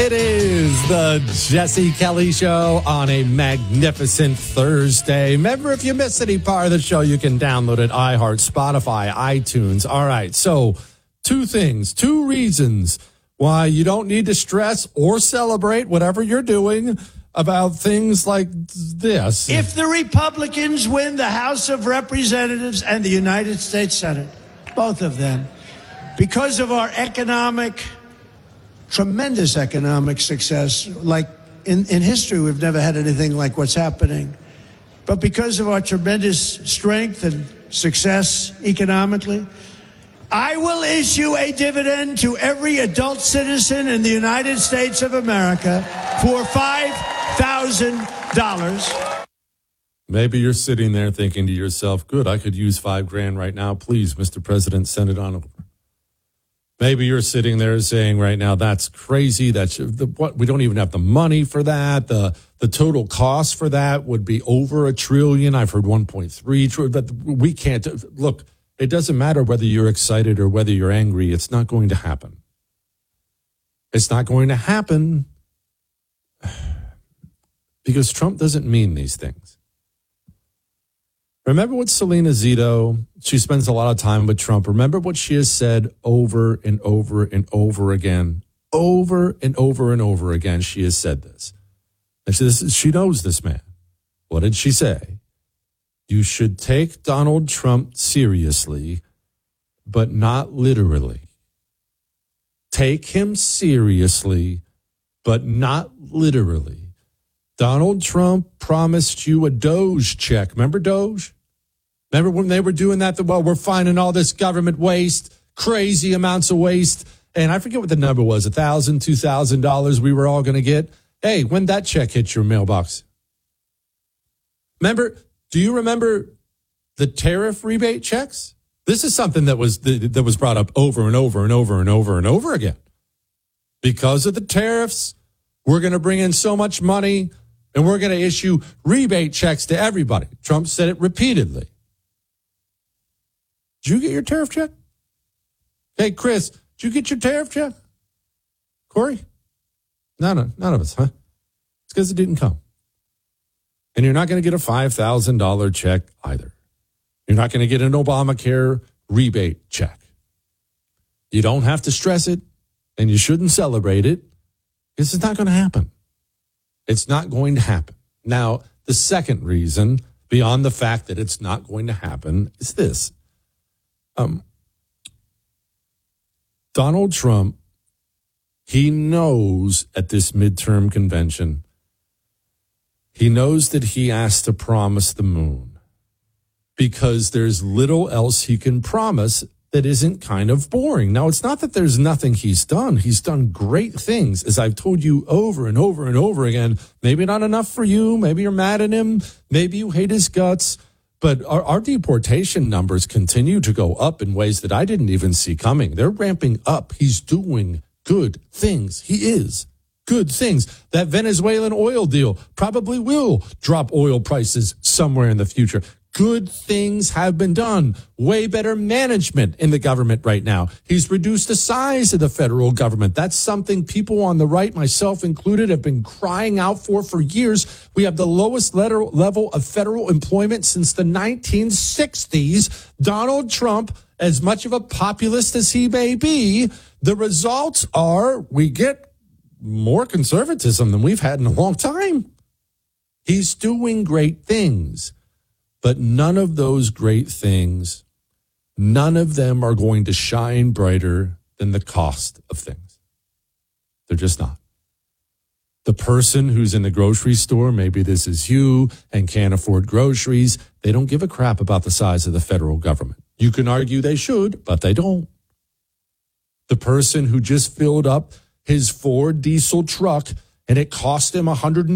It is the Jesse Kelly Show on a magnificent Thursday. Remember, if you miss any part of the show, you can download it, iHeart, Spotify, iTunes. All right, so two reasons why you don't need to stress or celebrate whatever you're doing about things like this. If the Republicans win the House of Representatives and the United States Senate, both of them, because of our tremendous economic success, like in history, we've never had anything like what's happening. But because of our tremendous strength and success economically, I will issue a dividend to every adult citizen in the United States of America for $5,000. Maybe you're sitting there thinking to yourself, good, I could use $5,000 right now. Please, Mr. President, send it on over. Maybe you're sitting there saying right now, that's crazy. We don't even have the money for that. The total cost for that would be over $1 trillion. I've heard 1.3 trillion, but we can't. Look, it doesn't matter whether you're excited or whether you're angry. It's not going to happen. It's not going to happen because Trump doesn't mean these things. Remember what Selena Zito, she spends a lot of time with Trump. Remember what she has said over and over and over again. Over and over and over again, she has said this. And she knows this man. What did she say? You should take Donald Trump seriously, but not literally. Take him seriously, but not literally. Donald Trump promised you a Doge check. Remember Doge? Remember when they were doing that? Well, we're finding all this government waste, crazy amounts of waste. And I forget what the number was, $1,000, $2,000 we were all going to get. Hey, when that check hit your mailbox? Do you remember the tariff rebate checks? This is something that was brought up over and over and over and over and over again. Because of the tariffs, we're going to bring in so much money, and we're going to issue rebate checks to everybody. Trump said it repeatedly. Did you get your tariff check? Hey, Chris, did you get your tariff check? Corey? None of us, huh? It's because it didn't come. And you're not going to get a $5,000 check either. You're not going to get an Obamacare rebate check. You don't have to stress it, and you shouldn't celebrate it. This is not going to happen. It's not going to happen. Now, the second reason, beyond the fact that it's not going to happen, is this. Donald Trump, he knows at this midterm convention, he knows that he has to promise the moon because there's little else he can promise that isn't kind of boring. Now, it's not that there's nothing he's done. He's done great things, as I've told you over and over and over again. Maybe not enough for you. Maybe you're mad at him. Maybe you hate his guts. But our deportation numbers continue to go up in ways that I didn't even see coming. They're ramping up. He's doing good things. He is. Good things. That Venezuelan oil deal probably will drop oil prices somewhere in the future. Good things have been done. Way better management in the government right now. He's reduced the size of the federal government. That's something people on the right, myself included, have been crying out for years. We have the lowest level of federal employment since the 1960s. Donald Trump, as much of a populist as he may be, the results are we get more conservatism than we've had in a long time. He's doing great things. But none of those great things, none of them are going to shine brighter than the cost of things. They're just not. The person who's in the grocery store, maybe this is you, and can't afford groceries, they don't give a crap about the size of the federal government. You can argue they should, but they don't. The person who just filled up his Ford diesel truck and it cost him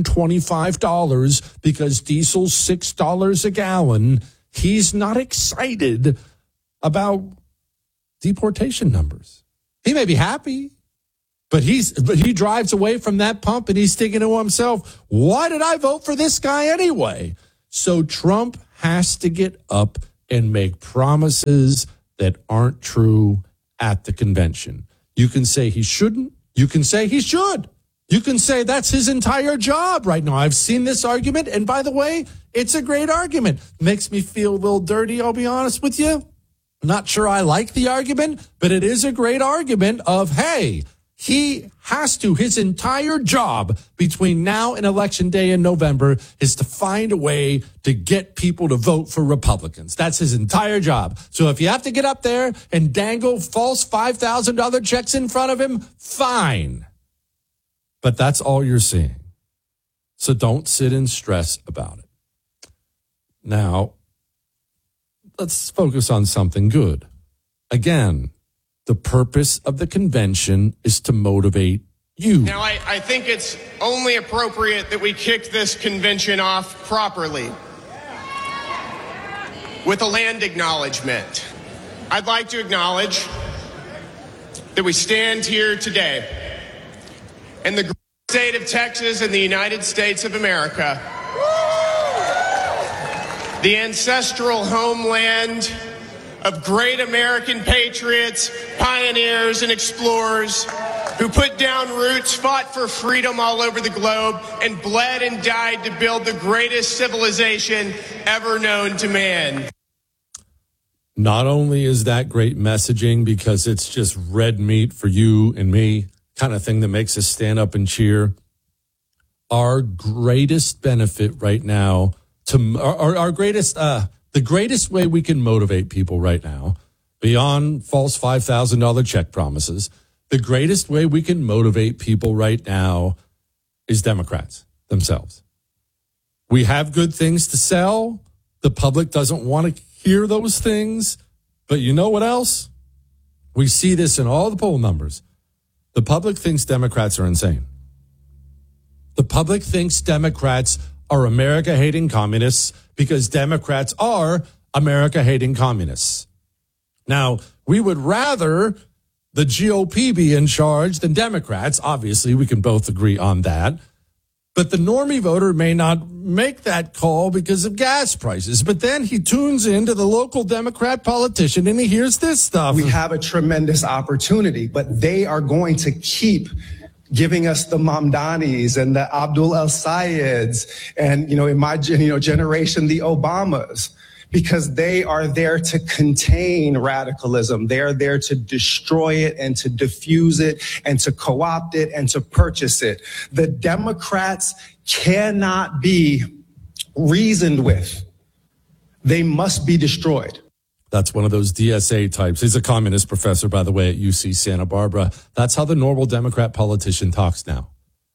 $125 because diesel's $6 a gallon, he's not excited about deportation numbers. He may be happy, but he drives away from that pump and he's thinking to himself, why did I vote for this guy anyway? So Trump has to get up and make promises that aren't true at the convention. You can say he shouldn't. You can say he should. You can say that's his entire job right now. I've seen this argument, and by the way, it's a great argument. Makes me feel a little dirty, I'll be honest with you. I'm not sure I like the argument, but it is a great argument of, hey, he has to, his entire job between now and Election Day in November is to find a way to get people to vote for Republicans. That's his entire job. So if you have to get up there and dangle false $5,000 checks in front of him, fine. But that's all you're seeing. So don't sit in stress about it. Now, let's focus on something good. Again, the purpose of the convention is to motivate you. Now, I think it's only appropriate that we kick this convention off properly with a land acknowledgement. I'd like to acknowledge that we stand here today in the great state of Texas in the United States of America, the ancestral homeland of great American patriots, pioneers, and explorers who put down roots, fought for freedom all over the globe, and bled and died to build the greatest civilization ever known to man. Not only is that great messaging because it's just red meat for you and me, kind of thing that makes us stand up and cheer. Our greatest benefit right now, the greatest way we can motivate people right now, beyond false $5,000 check promises, the greatest way we can motivate people right now is Democrats themselves. We have good things to sell. The public doesn't want to hear those things. But you know what else? We see this in all the poll numbers. The public thinks Democrats are insane. The public thinks Democrats are America-hating communists because Democrats are America-hating communists. Now, we would rather the GOP be in charge than Democrats. Obviously, we can both agree on that. But the normie voter may not make that call because of gas prices. But then he tunes into the local Democrat politician and he hears this stuff. We have a tremendous opportunity, but they are going to keep giving us the Mamdanis and the Abdul El Sayeds and, in my generation, the Obamas, because they are there to contain radicalism. They are there to destroy it and to diffuse it and to co-opt it and to purchase it. The Democrats cannot be reasoned with. They must be destroyed. That's one of those DSA types. He's a communist professor, by the way, at UC Santa Barbara. That's how the normal Democrat politician talks now.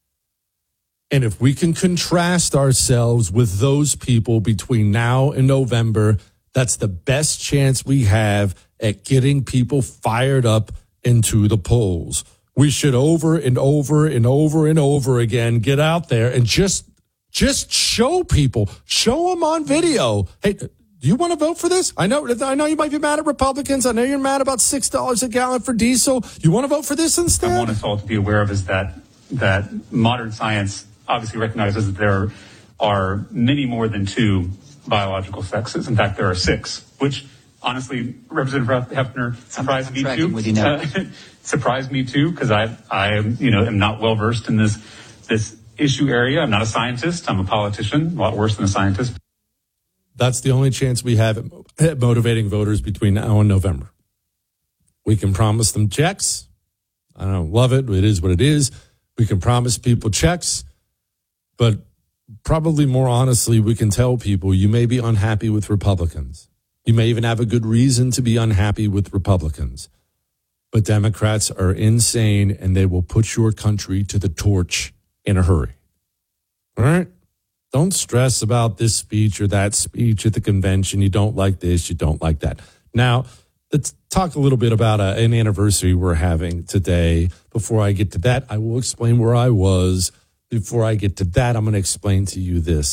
And if we can contrast ourselves with those people between now and November, that's the best chance we have at getting people fired up into the polls. We should over and over and over and over again get out there and just show people, show them on video. Hey, do you want to vote for this? I know you might be mad at Republicans. I know you're mad about $6 a gallon for diesel. You want to vote for this instead? I want us all to be aware of is that modern science obviously recognizes that there are many more than two biological sexes. In fact, there are 6, which honestly, Representative Hefner surprised me too. Surprised me too, because I am not well versed in this issue area. I'm not a scientist. I'm a politician, a lot worse than a scientist. That's the only chance we have at motivating voters between now and November. We can promise them checks. I don't love it. It is what it is. We can promise people checks. But probably more honestly, we can tell people you may be unhappy with Republicans. You may even have a good reason to be unhappy with Republicans. But Democrats are insane and they will put your country to the torch in a hurry. All right? Don't stress about this speech or that speech at the convention. You don't like this, you don't like that. Now, let's talk a little bit about an anniversary we're having today. Before I get to that, I will explain where I was. Before I get to that, I'm going to explain to you this.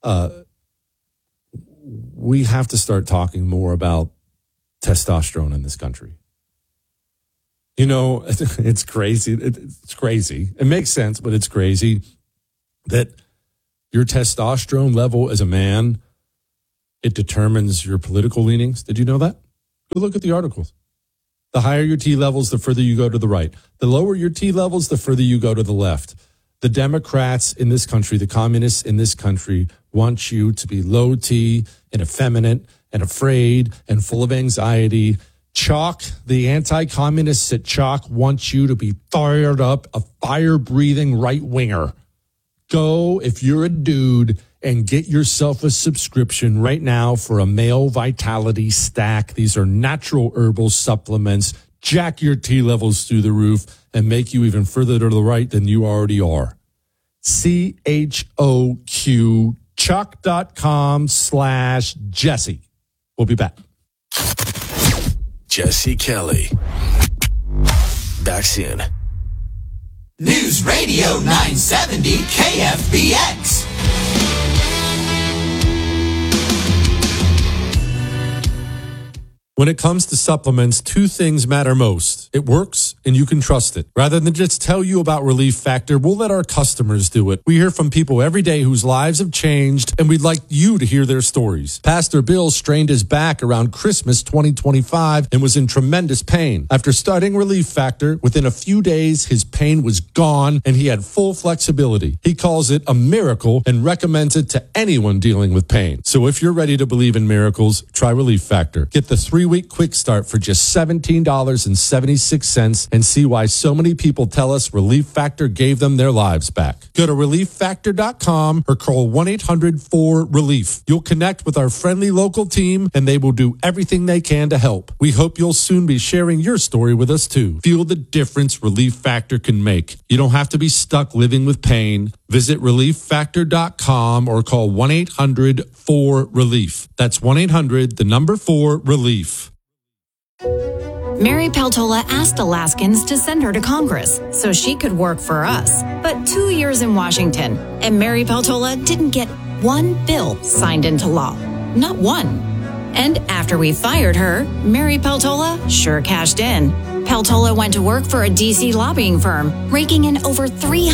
We have to start talking more about testosterone in this country. It's crazy. It's crazy. It makes sense, but it's crazy that your testosterone level as a man, it determines your political leanings. Did you know that? Go look at the articles. The higher your T levels, the further you go to the right. The lower your T levels, the further you go to the left. The Democrats in this country, the communists in this country, want you to be low T and effeminate and afraid and full of anxiety. Chalk, the anti-communists at Chalk, want you to be fired up, a fire-breathing right-winger. Go, if you're a dude, and get yourself a subscription right now for a male vitality stack. These are natural herbal supplements, jack your T levels through the roof, and make you even further to the right than you already are. CHOQ, Chalk.com/Jesse. We'll be back. Jesse Kelly. Back soon. News Radio 970 KFBX. When it comes to supplements, two things matter most. It works and you can trust it. Rather than just tell you about Relief Factor, we'll let our customers do it. We hear from people every day whose lives have changed, and we'd like you to hear their stories. Pastor Bill strained his back around Christmas 2025 and was in tremendous pain. After starting Relief Factor, within a few days, his pain was gone and he had full flexibility. He calls it a miracle and recommends it to anyone dealing with pain. So if you're ready to believe in miracles, try Relief Factor. Get the 3-week quick start for just $17.76 and see why so many people tell us Relief Factor gave them their lives back. Go to ReliefFactor.com or call 1-800-4RELIEF. You'll connect with our friendly local team and they will do everything they can to help. We hope you'll soon be sharing your story with us too. Feel the difference Relief Factor can make. You don't have to be stuck living with pain. Visit ReliefFactor.com or call 1-800-4RELIEF. That's 1-800-4RELIEF. Mary Peltola asked Alaskans to send her to Congress so she could work for us. But 2 years in Washington, and Mary Peltola didn't get one bill signed into law. Not one. And after we fired her, Mary Peltola sure cashed in. Peltola went to work for a D.C. lobbying firm, raking in over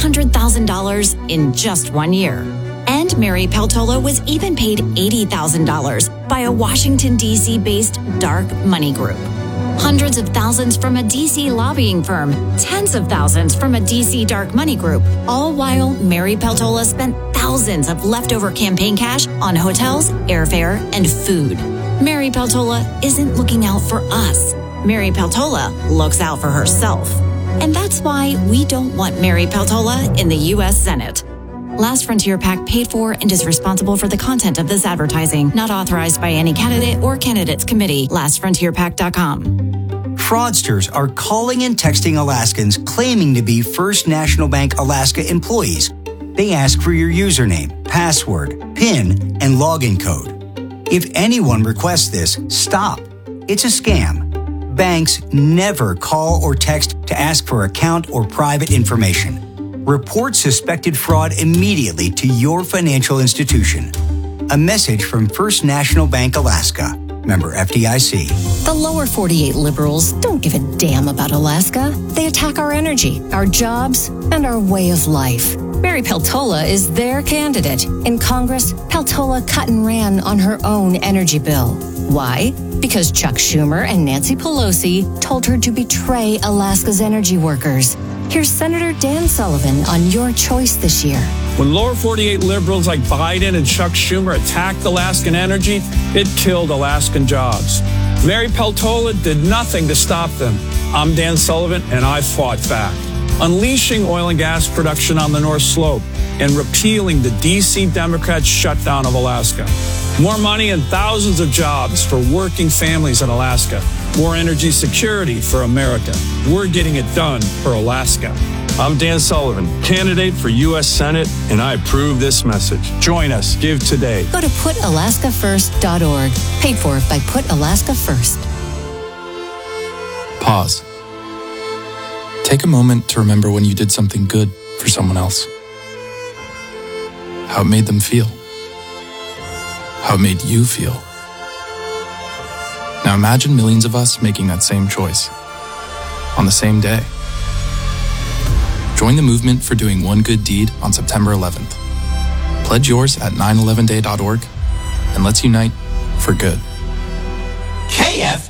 $300,000 in just 1 year. And Mary Peltola was even paid $80,000 by a Washington, D.C.-based dark money group. Hundreds of thousands from a D.C. lobbying firm, tens of thousands from a D.C. dark money group, all while Mary Peltola spent thousands of leftover campaign cash on hotels, airfare, and food. Mary Peltola isn't looking out for us. Mary Peltola looks out for herself. And that's why we don't want Mary Peltola in the U.S. Senate. Last Frontier PAC paid for and is responsible for the content of this advertising, not authorized by any candidate or candidates committee. LastFrontierPAC.com. Fraudsters are calling and texting Alaskans claiming to be First National Bank Alaska employees. They ask for your username, password, PIN, and login code. If anyone requests this, stop. It's a scam. Banks never call or text to ask for account or private information. Report suspected fraud immediately to your financial institution. A message from First National Bank Alaska. Member FDIC. The lower 48 liberals don't give a damn about Alaska. They attack our energy, our jobs, and our way of life. Mary Peltola is their candidate. In Congress, Peltola cut and ran on her own energy bill. Why? Because Chuck Schumer and Nancy Pelosi told her to betray Alaska's energy workers. Here's Senator Dan Sullivan on your choice this year. When lower 48 liberals like Biden and Chuck Schumer attacked Alaskan energy, it killed Alaskan jobs. Mary Peltola did nothing to stop them. I'm Dan Sullivan, and I fought back. Unleashing oil and gas production on the North Slope and repealing the D.C. Democrats' shutdown of Alaska. More money and thousands of jobs for working families in Alaska. More energy security for America. We're getting it done for Alaska. I'm Dan Sullivan, candidate for U.S. Senate, and I approve this message. Join us. Give today. Go to PutAlaskaFirst.org. Paid for by Put Alaska First. Pause. Take a moment to remember when you did something good for someone else. How it made them feel. How it made you feel. Now imagine millions of us making that same choice on the same day. Join the movement for doing one good deed on September 11th. Pledge yours at 911day.org and let's unite for good. KF